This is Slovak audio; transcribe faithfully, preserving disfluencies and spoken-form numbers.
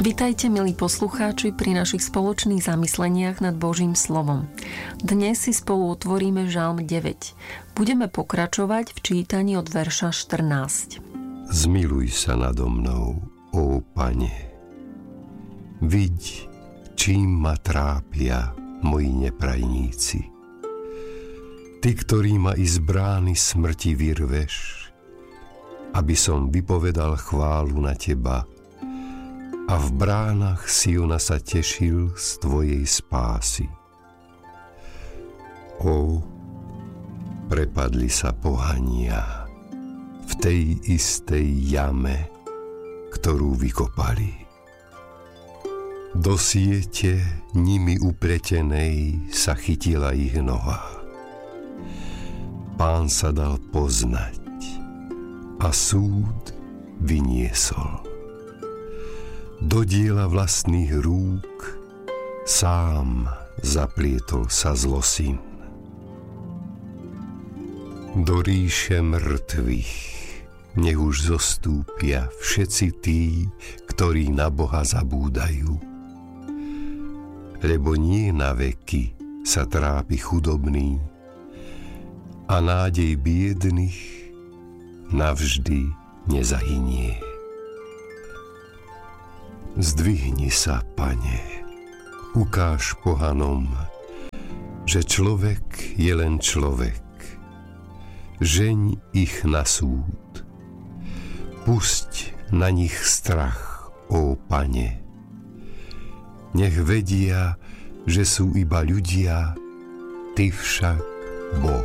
Vitajte, milí poslucháči, pri našich spoločných zamysleniach nad Božím slovom. Dnes si spolu otvoríme Žalm deväť. Budeme pokračovať v čítaní od verša štrnásť. Zmiluj sa nado mnou, ó Pane. Viď, čím ma trápia moji neprajníci. Ty, ktorý ma i z brány smrti vyrveš, aby som vypovedal chválu na Teba, a v bránach Siona sa tešil z Tvojej spásy. Ó, prepadli sa pohania v tej istej jame, ktorú vykopali. Do siete nimi upletenej sa chytila ich noha. Pán sa dal poznať a súd vyniesol. Do diela vlastných rúk sám zaplietol sa zlosin. Do ríše mŕtvych nech už zostúpia všetci tí, ktorí na Boha zabúdajú. Lebo nie na veky sa trápi chudobný a nádej biedných navždy nezahynie. Zdvihni sa, Pane, ukáž pohanom, že človek je len človek. Žeň ich na súd. Pusť na nich strach, ó Pane. Nech vedia, že sú iba ľudia, Ty však Boh.